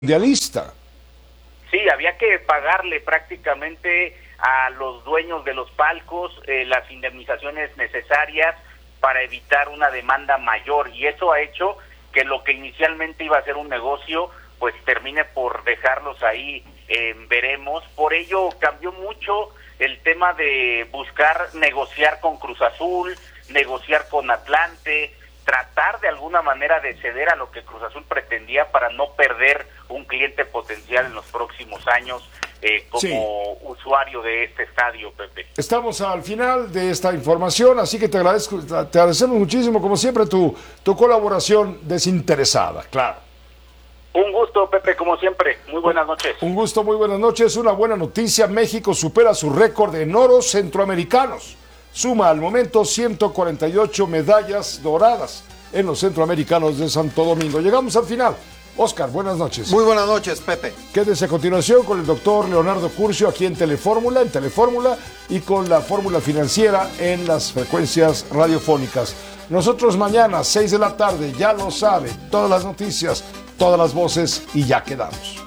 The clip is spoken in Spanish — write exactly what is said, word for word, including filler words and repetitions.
mundialista. Sí, había que pagarle prácticamente a los dueños de los palcos eh, las indemnizaciones necesarias para evitar una demanda mayor, y eso ha hecho que lo que inicialmente iba a ser un negocio pues termine por dejarlos ahí, eh, veremos. Por ello cambió mucho el tema de buscar negociar con Cruz Azul, negociar con Atlante, tratar de alguna manera de ceder a lo que Cruz Azul pretendía para no perder un cliente potencial en los próximos años eh, como sí. usuario de este estadio, Pepe. Estamos al final de esta información, así que te agradezco, te agradecemos muchísimo, como siempre, tu, tu colaboración desinteresada, claro. Un gusto, Pepe, como siempre. Muy buenas noches. Un gusto, muy buenas noches. Una buena noticia, México supera su récord en oros centroamericanos. Suma al momento ciento cuarenta y ocho medallas doradas en los centroamericanos de Santo Domingo. Llegamos al final. Oscar, buenas noches. Muy buenas noches, Pepe. Quédese a continuación con el doctor Leonardo Curcio aquí en Telefórmula, en Telefórmula y con la fórmula financiera en las frecuencias radiofónicas. Nosotros mañana, seis de la tarde, ya lo sabe, todas las noticias, todas las voces y ya quedamos.